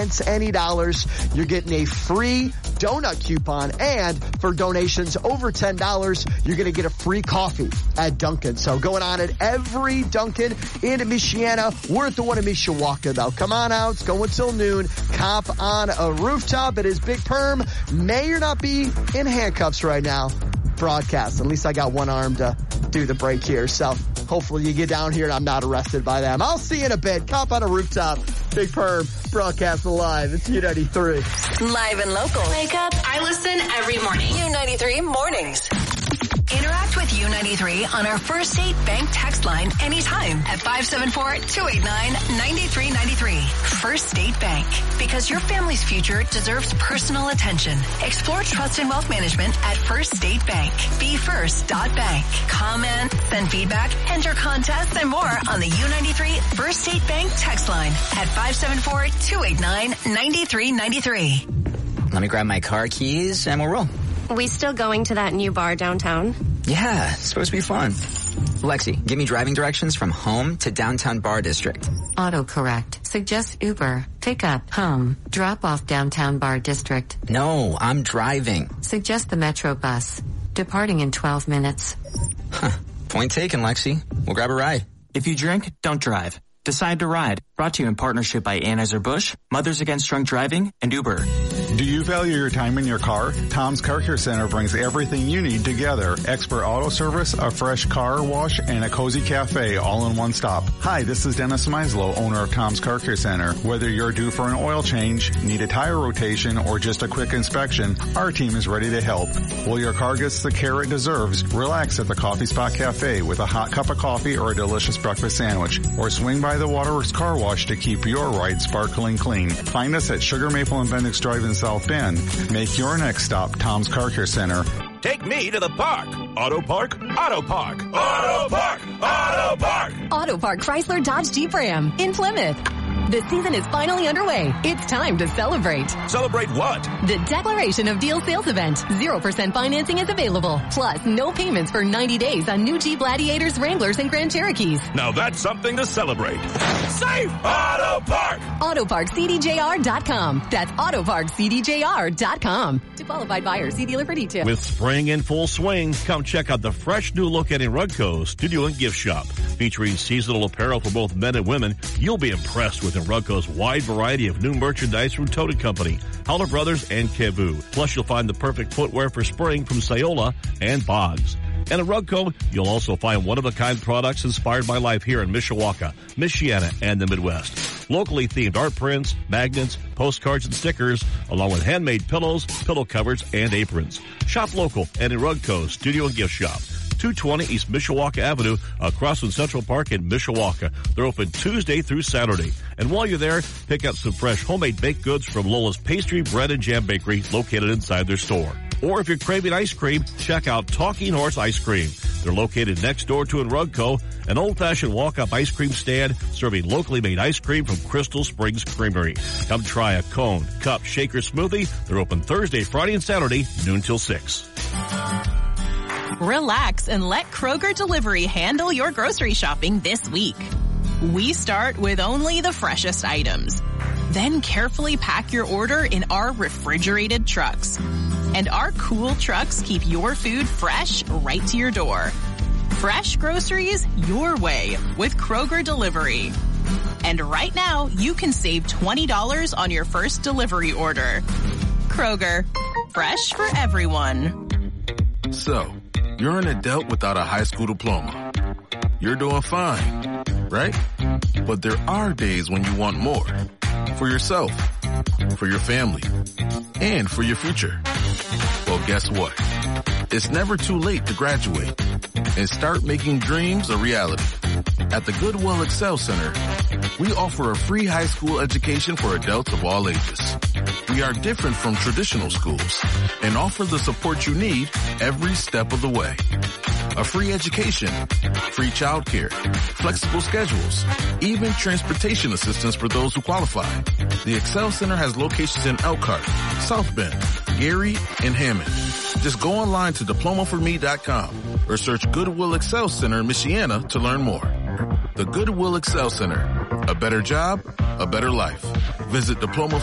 cents, any dollars, you're getting a free donut coupon. And for donations over $10, you're going to get a free coffee at Dunkin'. So going on at every Dunkin' in Michiana. We're at the one in Mishawaka, though. Come on out. It's going till noon. Cop on a rooftop. It is Big Perm. May or not be in handcuffs right now. Broadcast. At least I got one arm to do the break here. So hopefully you get down here and I'm not arrested by them. I'll see you in a bit. Cop on a rooftop. Big Perm. Broadcast live. It's U93. Live and local. Wake up. I listen every morning. U93 mornings. Interact with U93 on our First State Bank text line anytime at 574-289-9393. First State Bank. Because your family's future deserves personal attention. Explore trust and wealth management at First State Bank. BeFirst.bank. Comment, send feedback, enter contests, and more on the U93 First State Bank text line at 574-289-9393. Let me grab my car keys and we'll roll. We still going to that new bar downtown? Yeah, it's supposed to be fun. Lexi, give me driving directions from home to downtown Bar District. Autocorrect. Suggest Uber. Pick up. Home. Drop off downtown Bar District. No, I'm driving. Suggest the Metro bus. Departing in 12 minutes. Huh. Point taken, Lexi. We'll grab a ride. If you drink, don't drive. Decide to ride. Brought to you in partnership by Anheuser-Busch, Mothers Against Drunk Driving, and Uber. Do you value your time in your car? Tom's Car Care Center brings everything you need together. Expert auto service, a fresh car wash, and a cozy cafe all in one stop. Hi, this is Dennis Meislow, owner of Tom's Car Care Center. Whether you're due for an oil change, need a tire rotation, or just a quick inspection, our team is ready to help. While your car gets the care it deserves, relax at the Coffee Spot Cafe with a hot cup of coffee or a delicious breakfast sandwich. Or swing by the Waterworks Car Wash to keep your ride sparkling clean. Find us at Sugar Maple and Bendix Drive in South Bend. Make your next stop Tom's Car Care Center. Take me to the park. Auto Park, Auto Park. Auto Park, Auto Park. Auto Park Chrysler Dodge Jeep Ram in Plymouth. The season is finally underway. It's time to celebrate. Celebrate what? The Declaration of Deal sales event. 0% financing is available. Plus, no payments for 90 days on new Jeep Gladiators, Wranglers, and Grand Cherokees. Now that's something to celebrate. Safe Auto Park. AutoParkCDJR.com. That's AutoParkCDJR.com. To qualified buyers, see dealer for details. With spring in full swing, come check out the fresh new look at Enrugco Studio and Gift Shop. Featuring seasonal apparel for both men and women, you'll be impressed with Enrugco's wide variety of new merchandise from Tote Company, Howler Brothers, and Kevu. Plus, you'll find the perfect footwear for spring from Sayola and Boggs. And at Rugco, you'll also find one-of-a-kind products inspired by life here in Mishawaka, Michiana, and the Midwest. Locally themed art prints, magnets, postcards, and stickers, along with handmade pillows, pillow covers, and aprons. Shop local and in Rugco Studio and Gift Shop. 220 East Mishawaka Avenue, across from Central Park in Mishawaka. They're open Tuesday through Saturday. And while you're there, pick up some fresh homemade baked goods from Lola's Pastry, Bread, and Jam Bakery located inside their store. Or if you're craving ice cream, check out Talking Horse Ice Cream. They're located next door to Enrugco, an old-fashioned walk-up ice cream stand serving locally made ice cream from Crystal Springs Creamery. Come try a cone, cup, shaker, smoothie. They're open Thursday, Friday, and Saturday, noon till 6. Relax and let Kroger Delivery handle your grocery shopping this week. We start with only the freshest items. Then carefully pack your order in our refrigerated trucks. And our cool trucks keep your food fresh right to your door. Fresh groceries your way with Kroger Delivery. And right now, you can save $20 on your first delivery order. Kroger, fresh for everyone. So, you're an adult without a high school diploma. You're doing fine, right? But there are days when you want more. For yourself, for your family, and for your future. Well, guess what? It's never too late to graduate and start making dreams a reality. At the Goodwill Excel Center, we offer a free high school education for adults of all ages. We are different from traditional schools and offer the support you need every step of the way. A free education, free childcare, flexible schedules, even transportation assistance for those who qualify. The Excel Center has locations in Elkhart, South Bend, Gary, and Hammond. Just go online to diplomaforme.com or search Goodwill Excel Center in Michiana to learn more. The Goodwill Excel Center. A better job, a better life. Visit